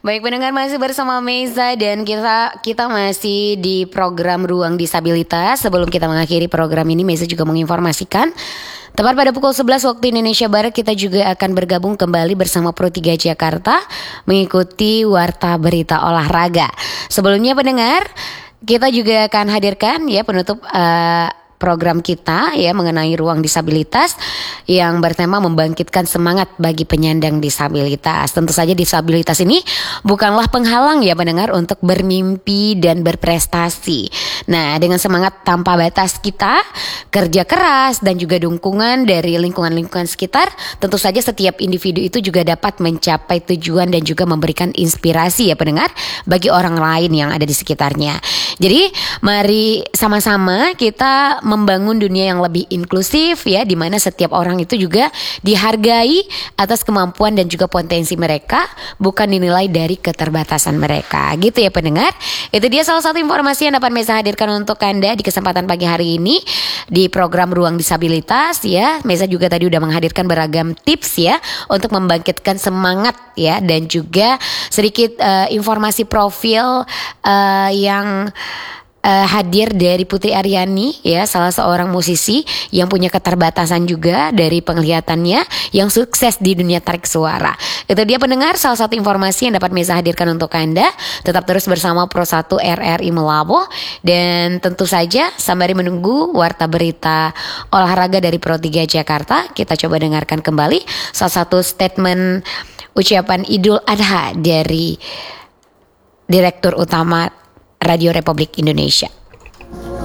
Baik pendengar, masih bersama Meza dan kita masih di program Ruang Disabilitas. Sebelum kita mengakhiri program ini, Meza juga menginformasikan tepat pada pukul 11 waktu Indonesia Barat kita juga akan bergabung kembali bersama Pro 3 Jakarta mengikuti Warta Berita Olahraga. Sebelumnya pendengar, kita juga akan hadirkan ya penutup program kita ya mengenai ruang disabilitas yang bertema membangkitkan semangat bagi penyandang disabilitas. Tentu saja disabilitas ini bukanlah penghalang ya pendengar untuk bermimpi dan berprestasi. Nah, dengan semangat tanpa batas kita, kerja keras dan juga dukungan dari lingkungan-lingkungan sekitar, tentu saja setiap individu itu juga dapat mencapai tujuan dan juga memberikan inspirasi ya pendengar bagi orang lain yang ada di sekitarnya. Jadi mari sama-sama kita membangun dunia yang lebih inklusif ya, di mana setiap orang itu juga dihargai atas kemampuan dan juga potensi mereka, bukan dinilai dari keterbatasan mereka. Gitu ya pendengar. Itu dia salah satu informasi yang dapat Meza hadirkan untuk Anda di kesempatan pagi hari ini di program Ruang Disabilitas ya. Meza juga tadi udah menghadirkan beragam tips ya untuk membangkitkan semangat ya, dan juga sedikit informasi profil yang hadir dari Putri Aryani ya, salah seorang musisi yang punya keterbatasan juga dari penglihatannya, yang sukses di dunia tarik suara. Itu dia pendengar salah satu informasi yang dapat Meza hadirkan untuk Anda. Tetap terus bersama Pro 1 RRI Melabo, dan tentu saja sembari menunggu Warta Berita Olahraga dari Pro 3 Jakarta, kita coba dengarkan kembali salah satu statement ucapan Idul Adha dari Direktur Utama Radio Republik Indonesia.